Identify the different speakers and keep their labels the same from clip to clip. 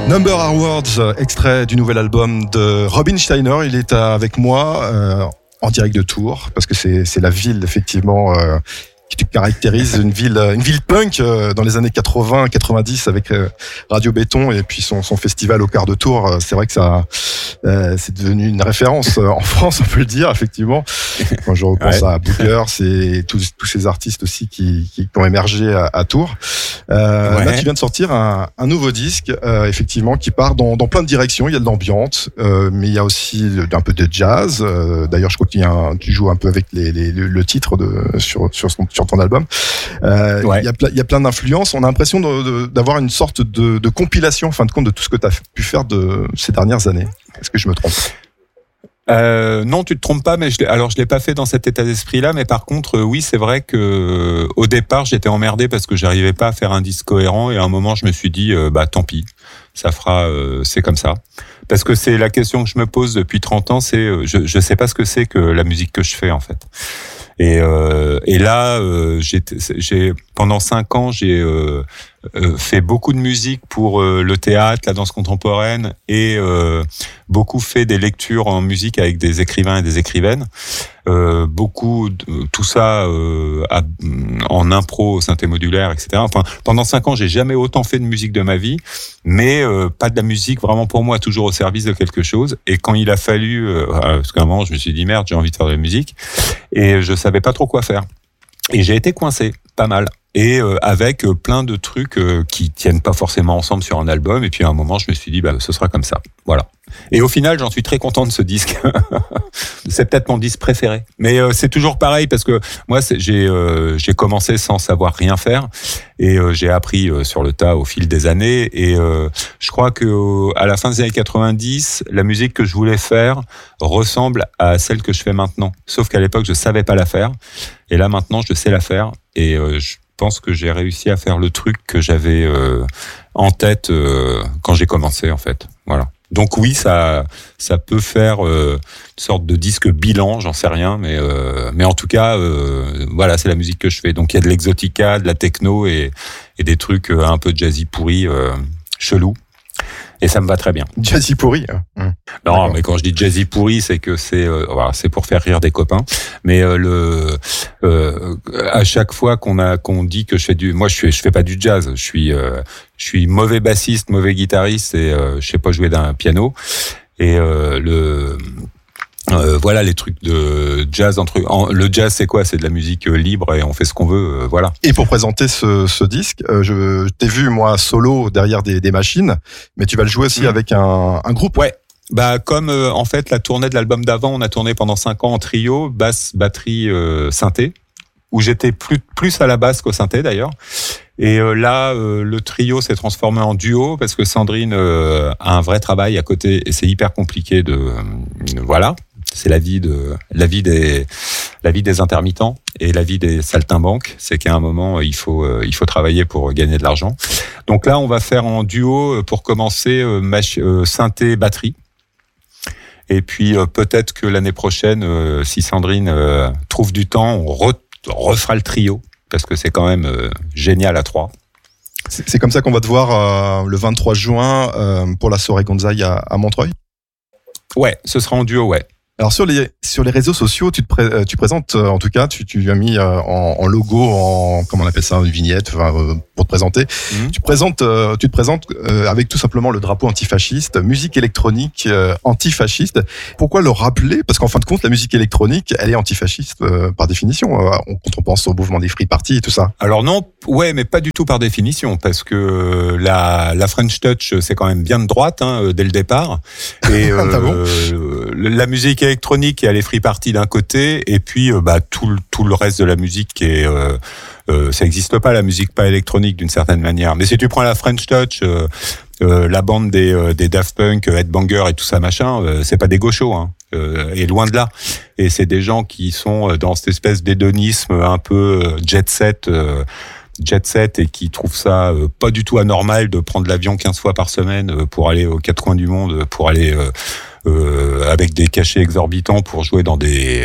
Speaker 1: Number Awards, extrait du nouvel album de Robin Steiner. Il est avec moi en direct de Tours, parce que c'est la ville effectivement qui caractérise une ville punk dans les années 80-90 avec Radio Béton et puis son festival au quart de tour. C'est vrai que ça c'est devenu une référence en France, on peut le dire effectivement. Quand je repense à Booker, c'est tous ces artistes aussi qui ont émergé à Tours. Là, tu viens de sortir un nouveau disque, effectivement, qui part dans plein de directions. Il y a de l'ambiance, mais il y a aussi un peu de jazz. D'ailleurs, je crois tu joues un peu avec le titre sur ton album. Il y a plein d'influences. On a l'impression d'avoir une sorte de compilation, en fin de compte, de tout ce que tu as pu faire de ces dernières années. Est-ce que je me trompe ?
Speaker 2: Non, tu te trompes pas, mais je l'ai pas fait dans cet état d'esprit-là, mais par contre, oui, c'est vrai que au départ, j'étais emmerdé parce que j'arrivais pas à faire un disque cohérent, et à un moment, je me suis dit, tant pis, ça fera, c'est comme ça. Parce que c'est la question que je me pose depuis 30 ans, c'est, je sais pas ce que c'est que la musique que je fais, en fait. Et là, pendant 5 ans, j'ai fait beaucoup de musique pour le théâtre, la danse contemporaine, et beaucoup fait des lectures en musique avec des écrivains et des écrivaines. Tout ça en impro, synthé modulaire, etc. Enfin, pendant 5 ans, j'ai jamais autant fait de musique de ma vie, mais pas de la musique vraiment pour moi, toujours au service de quelque chose. Et quand il a fallu, parce qu'à un moment, je me suis dit merde, j'ai envie de faire de la musique, et je savais pas trop quoi faire. Et j'ai été coincé, pas mal. Et avec plein de trucs qui tiennent pas forcément ensemble sur un album. Et puis à un moment, je me suis dit, ce sera comme ça. Voilà. Et au final, j'en suis très content de ce disque. C'est peut-être mon disque préféré. Mais c'est toujours pareil, parce que moi, j'ai commencé sans savoir rien faire. Et j'ai appris sur le tas au fil des années. Et je crois que à la fin des années 90, la musique que je voulais faire ressemble à celle que je fais maintenant. Sauf qu'à l'époque, je savais pas la faire. Et là, maintenant, je sais la faire. Et je pense que j'ai réussi à faire le truc que j'avais en tête quand j'ai commencé, en fait. Voilà. Donc oui, ça peut faire une sorte de disque bilan, j'en sais rien, mais en tout cas, voilà, c'est la musique que je fais. Donc il y a de l'exotica, de la techno et des trucs un peu jazzy pourris, chelous. Et ça me va très bien.
Speaker 1: Jazzy pourri.
Speaker 2: Non,
Speaker 1: D'accord.
Speaker 2: mais quand je dis jazzy pourri, c'est que c'est pour faire rire des copains. Mais à chaque fois qu'on dit que je fais moi je fais pas du jazz. Je suis mauvais bassiste, mauvais guitariste, et je sais pas jouer d'un piano. Et voilà, les trucs de jazz. Le jazz, c'est quoi ? C'est de la musique libre et on fait ce qu'on veut, voilà.
Speaker 1: Et pour présenter ce disque, je t'ai vu, moi, solo derrière des machines, mais tu vas le jouer aussi avec un groupe.
Speaker 2: Ouais. Comme en fait la tournée de l'album d'avant, on a tourné pendant 5 ans en trio, basse, batterie, synthé, où j'étais plus à la basse qu'au synthé d'ailleurs. Et là, le trio s'est transformé en duo parce que Sandrine a un vrai travail à côté et c'est hyper compliqué voilà. C'est la vie des intermittents et la vie des saltimbanques. C'est qu'à un moment, il faut travailler pour gagner de l'argent. Donc là, on va faire en duo pour commencer synthé batterie. Et puis peut-être que l'année prochaine, si Sandrine trouve du temps, on refera le trio parce que c'est quand même génial à 3.
Speaker 1: C'est comme ça qu'on va te voir le 23 juin pour la soirée Gonzaï à Montreuil.
Speaker 2: Ouais, ce sera en duo, ouais.
Speaker 1: Alors sur les réseaux sociaux, tu présentes, en tout cas, tu as mis en logo, comment on appelle ça, une vignette, pour te présenter. Tu te présentes avec tout simplement le drapeau antifasciste, musique électronique antifasciste. Pourquoi le rappeler ? Parce qu'en fin de compte, la musique électronique, elle est antifasciste par définition, quand on pense au mouvement des Free Party et tout ça.
Speaker 2: Alors non, ouais, mais pas du tout par définition, parce que la French Touch, c'est quand même bien de droite, dès le départ. Et la musique électronique, il y a les Free Party d'un côté, et puis tout le reste de la musique qui est ça n'existe pas, la musique pas électronique d'une certaine manière. Mais si tu prends la French Touch, la bande des Daft Punk, Headbanger et tout ça machin, c'est pas des gauchos, et loin de là. Et c'est des gens qui sont dans cette espèce d'hédonisme un peu jet set et qui trouvent ça pas du tout anormal de prendre l'avion 15 fois par semaine pour aller aux 4 coins du monde, pour aller avec des cachets exorbitants pour jouer dans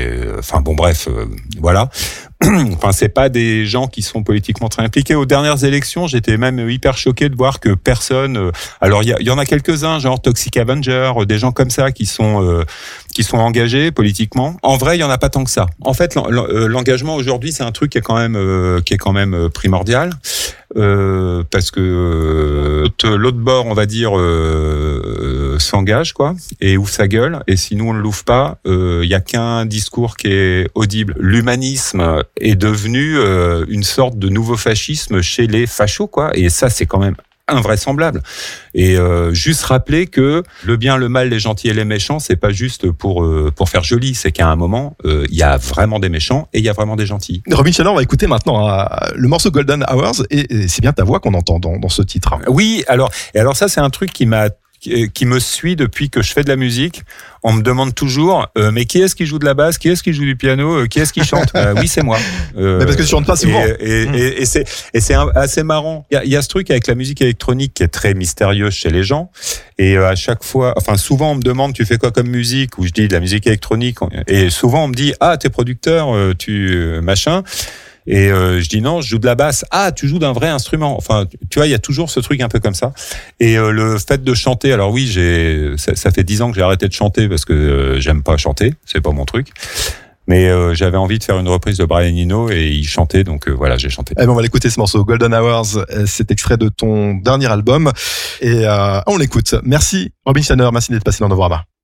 Speaker 2: voilà. Enfin, c'est pas des gens qui sont politiquement très impliqués. Aux dernières élections, j'étais même hyper choqué de voir que personne. Alors, il y en a quelques-uns, genre Toxic Avenger, des gens comme ça qui sont engagés politiquement. En vrai, il y en a pas tant que ça. En fait, l'engagement aujourd'hui, c'est un truc qui est quand même primordial. Parce que l'autre bord, on va dire, s'engage, quoi, et ouvre sa gueule. Et si nous on ne l'ouvre pas, il y a qu'un discours qui est audible. L'humanisme est devenu une sorte de nouveau fascisme chez les fachos, quoi. Et ça, c'est quand même invraisemblable. Et juste rappeler que le bien, le mal, les gentils et les méchants, c'est pas juste pour faire joli, c'est qu'à un moment il y a vraiment des méchants et il y a vraiment des gentils.
Speaker 1: Robin Steiner, on va écouter maintenant le morceau Golden Hours et c'est bien ta voix qu'on entend dans ce titre.
Speaker 2: Oui, alors ça c'est un truc qui me suit depuis que je fais de la musique. On me demande toujours, mais qui est-ce qui joue de la basse, qui est-ce qui joue du piano, qui est-ce qui chante? Oui, c'est moi.
Speaker 1: Mais parce que tu chantes pas souvent.
Speaker 2: Et c'est assez marrant. Il y a ce truc avec la musique électronique qui est très mystérieuse chez les gens. Et à chaque fois, enfin souvent on me demande, tu fais quoi comme musique? Ou je dis de la musique électronique. Et souvent on me dit, t'es producteur, tu machin. Et je dis non, je joue de la basse. Tu joues d'un vrai instrument. Enfin, tu vois, il y a toujours ce truc un peu comme ça. Et le fait de chanter, alors oui, ça fait 10 ans que j'ai arrêté de chanter parce que j'aime pas chanter, c'est pas mon truc. Mais j'avais envie de faire une reprise de Brian Eno et il chantait, donc voilà, j'ai chanté.
Speaker 1: On va l'écouter ce morceau, Golden Hours, c'est extrait de ton dernier album et on l'écoute. Merci Robin Steiner, merci d'être passé dans Novorama.